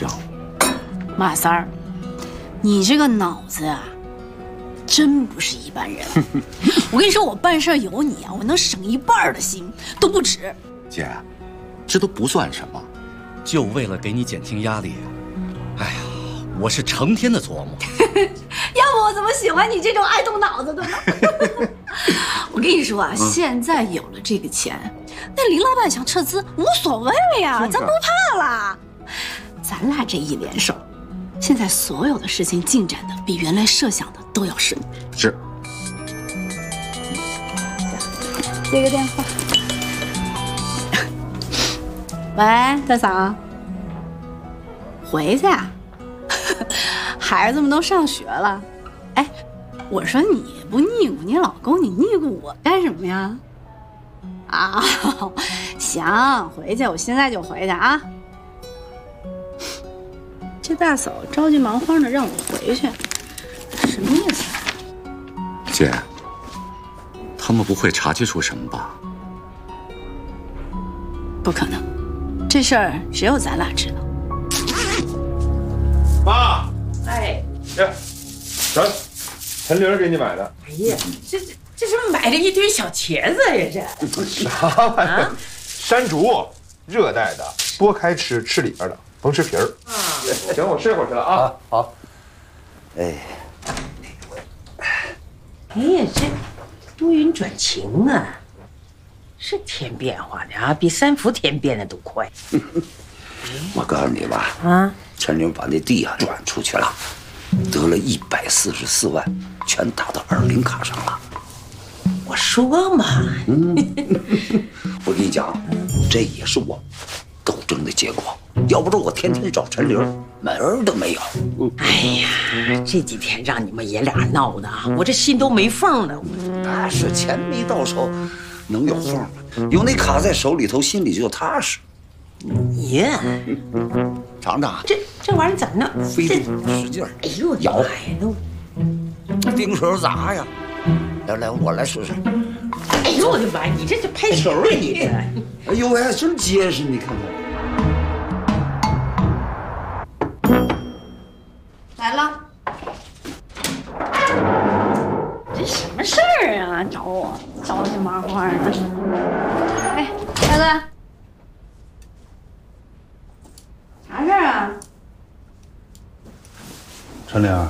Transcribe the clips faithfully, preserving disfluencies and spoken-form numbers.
这样。 马三儿，你这个脑子啊，真不是一般人。我跟你说，我办事有你啊，我能省一半的心都不止。 姐，这都不算什么， 就为了给你减轻压力。哎呀，我是成天的琢磨。 要不我怎么喜欢你这种爱动脑子的呢？我跟你说啊，嗯、现在有了这个钱，那林老板想撤资无所谓呀，咱不怕啦。咱俩这一联手，现在所有的事情进展的比原来设想的都要顺。 是。 接个电话。喂，大嫂。回去啊？孩子们都上学了。哎，我说你不腻咕你老公，你腻咕我干什么呀？啊，行，回去，我现在就回去啊。这大嫂着急忙慌的让我回去，什么意思？ 姐，他们不会察觉出什么吧？ 不可能，这事儿只有咱俩知道。 妈， 哎， 呀，咱陈玲给你买的。 哎呀，这这这是买了一堆小茄子呀，这啥玩意儿？啊、山竹，热带的，剥开吃，吃里边的，甭吃皮儿。啊，行，我睡会儿去了啊。啊好。 哎，哎呀，这多云转晴啊，是天变化的啊，比三伏天变得都快。 我告诉你吧， 啊， 陈玲把那地啊转出去了，得了一百四十四万，全打到二零卡上了。 我说嘛， 嗯，我跟你讲，这也是我斗争的结果。要不是我天天找陈玲，门儿都没有。 哎呀，这几天让你们爷俩闹的，我这心都没缝了。 那是钱没到手，能有缝吗？有那卡在手里头，心里就踏实。 爷， 尝尝， 这这玩意儿怎么弄？ 费力使劲儿， 哎呦我咬， 都冰手砸呀！来来，我来试试。 哎呦我的妈！你这是拍球啊你这！ 哎呦喂，还真结实，你看看。来了。这什么事儿啊？找我，着急忙慌的。哎，大哥。啥事儿啊？ 陈玲，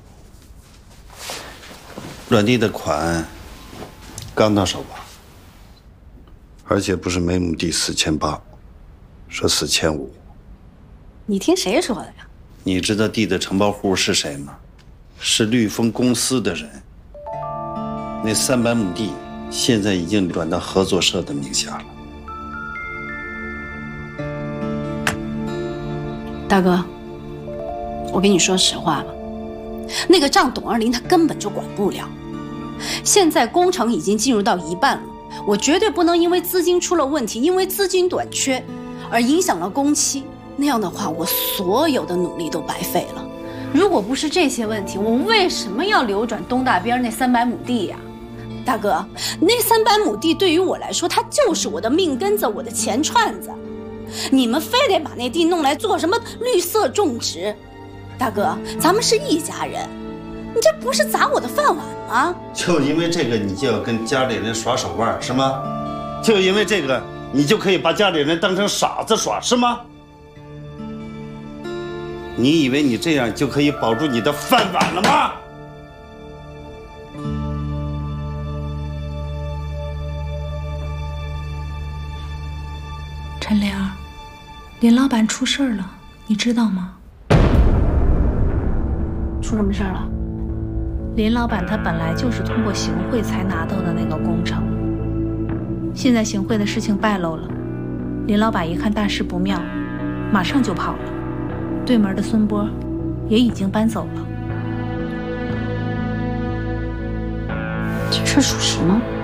软地的款刚到手吧？而且不是每亩地四千八，是四千五。 你听谁说的呀？ 你知道地的承包户是谁吗？是绿丰公司的人。那三百亩地现在已经转到合作社的名下了。 大哥，我跟你说实话吧，那个账董二林他根本就管不了。现在工程已经进入到一半了，我绝对不能因为资金出了问题，因为资金短缺而影响了工期。那样的话，我所有的努力都白费了。如果不是这些问题，我为什么要流转东大边那三百亩地呀？大哥，那三百亩地对于我来说，它就是我的命根子，我的钱串子。你们非得把那地弄来做什么绿色种植？大哥，咱们是一家人，你这不是砸我的饭碗吗？ 就因为这个，你就要跟家里人耍手腕是吗？就因为这个，你就可以把家里人当成傻子耍是吗？你以为你这样就可以保住你的饭碗了吗？ 陈玲，林老板出事了，你知道吗？ 出什么事了？ 林老板他本来就是通过行贿才拿到的那个工程，现在行贿的事情败露了，林老板一看大事不妙，马上就跑了。对门的孙波也已经搬走了。 这事属实吗？